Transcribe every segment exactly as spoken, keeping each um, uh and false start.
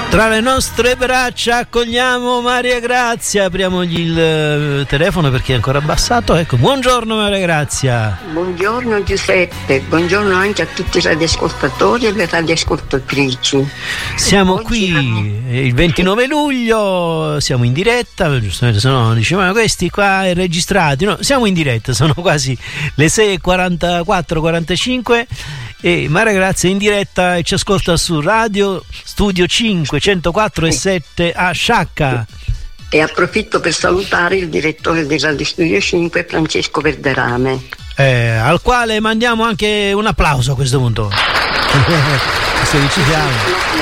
Tra le nostre braccia accogliamo Maria Grazia, apriamogli il telefono perché è ancora abbassato. Ecco, buongiorno Maria Grazia. Buongiorno Giuseppe, buongiorno anche a tutti i radioascoltatori e le radioascoltatrici. Siamo Oggi qui abbiamo... il ventinove luglio, siamo in diretta, giustamente, se no dicevano questi qua è registrati, no, siamo in diretta, sono quasi le sei e quarantaquattro quarantacinque e Maria Grazia è in diretta e ci ascolta su Radio Studio cinque centoquattro e sette a Sciacca. E approfitto per salutare il direttore del Radio Studio cinque, Francesco Verderame, eh, al quale mandiamo anche un applauso a questo punto. Se ci siamo.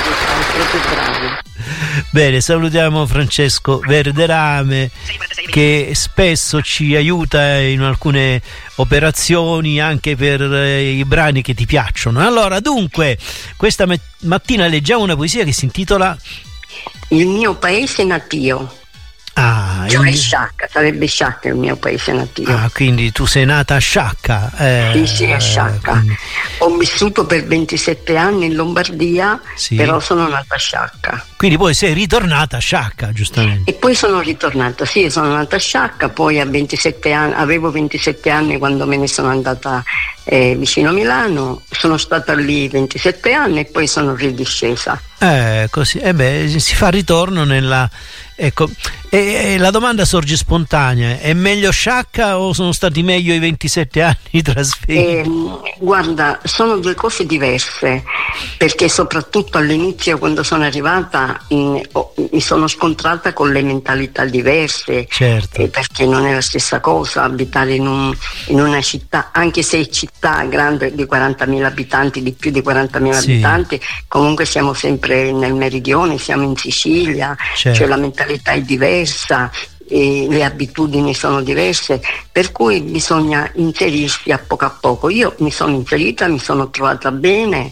Bene, salutiamo Francesco Verderame che spesso ci aiuta in alcune operazioni anche per eh, i brani che ti piacciono. Allora, dunque, questa me- mattina leggiamo una poesia che si intitola Il mio paese natio. Ah, Cioè il... Sciacca, sarebbe Sciacca il mio paese natio. Ah, quindi tu sei nata a Sciacca. Eh, sì, sì, a Sciacca. Quindi... Ho vissuto per ventisette anni in Lombardia, sì. Però sono nata a Sciacca. Quindi poi sei ritornata a Sciacca, giustamente. E poi sono ritornata, sì, sono nata a Sciacca, poi a ventisette anni, avevo ventisette anni quando me ne sono andata eh, vicino a Milano, sono stata lì ventisette anni e poi sono ridiscesa. Eh, così, eh beh, si fa ritorno nella... Ecco, e, e la domanda sorge spontanea: è meglio Sciacca o sono stati meglio i ventisette anni trasferiti? Eh, guarda, sono due cose diverse, perché soprattutto all'inizio, quando sono arrivata, in, oh, mi sono scontrata con le mentalità diverse, certo. eh, perché non è la stessa cosa abitare in, un, in una città, anche se è città grande di quarantamila abitanti, di più di quarantamila sì. abitanti, comunque siamo sempre nel meridione, siamo in Sicilia, certo. Cioè la mentalità è diversa, e le abitudini sono diverse, per cui bisogna inserirsi a poco a poco. Io mi sono inserita, mi sono trovata bene,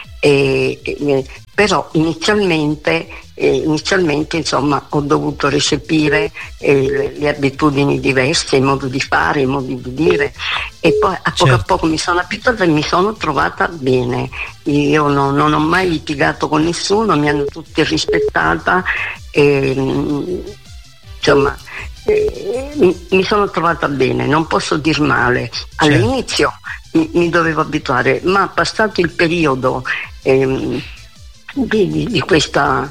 e, e, però inizialmente, eh, inizialmente insomma ho dovuto recepire eh, le, le abitudini diverse, il modo di fare, il modo di dire, e poi a poco certo. a poco mi sono abituata e mi sono trovata bene. Io no, non ho mai litigato con nessuno, mi hanno tutti rispettata e, insomma eh, mi, mi sono trovata bene, non posso dir male. All'inizio mi, mi dovevo abituare, ma passato il periodo eh, di, di, di questa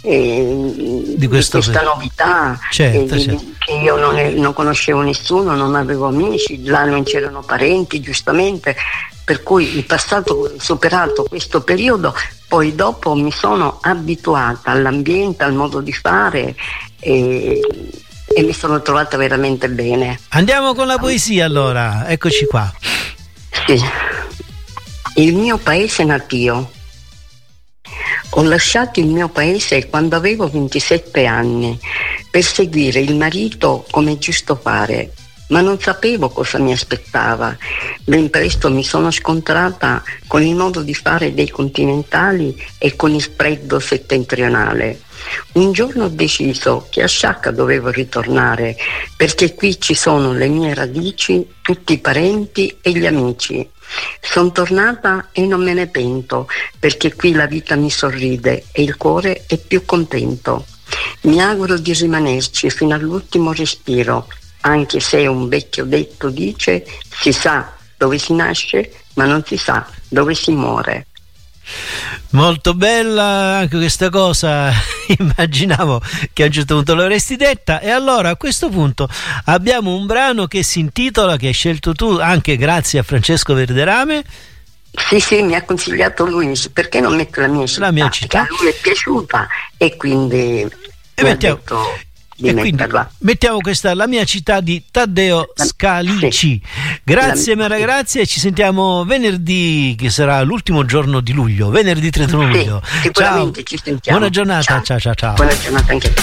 eh, di, questo di questa novità, certo, eh, certo. che io non, non conoscevo nessuno, non avevo amici, là non c'erano parenti, giustamente, per cui il passato, superato questo periodo, poi dopo mi sono abituata all'ambiente, al modo di fare e, e mi sono trovata veramente bene. Andiamo con la poesia allora, eccoci qua. Sì. Il mio paese natio. Ho lasciato il mio paese quando avevo ventisette anni per seguire il marito come è giusto fare, ma non sapevo cosa mi aspettava. Ben presto mi sono scontrata con il modo di fare dei continentali e con il freddo settentrionale. Un giorno ho deciso che a Sciacca dovevo ritornare, perché qui ci sono le mie radici, tutti i parenti e gli amici. Sono tornata e non me ne pento, perché qui la vita mi sorride e il cuore è più contento. Mi auguro di rimanerci fino all'ultimo respiro, anche se un vecchio detto dice: si sa dove si nasce, ma non si sa dove si muore. Molto bella anche questa cosa, immaginavo che a un certo punto l'avresti detta. E allora a questo punto abbiamo un brano che si intitola, che hai scelto tu anche grazie a Francesco Verderame. Sì, sì, mi ha consigliato lui, perché non metto la mia città? La mia città. A lui è piaciuta e quindi e mettiamo, detto di e quindi mettiamo questa, La mia città di Taddeo Scalici. Sì. Grazie Maria Grazia, e ci sentiamo venerdì, che sarà l'ultimo giorno di luglio, venerdì trentuno luglio. Sì, sicuramente. Ciao. Ci sentiamo. Buona giornata, ciao ciao ciao. Buona giornata anche a te.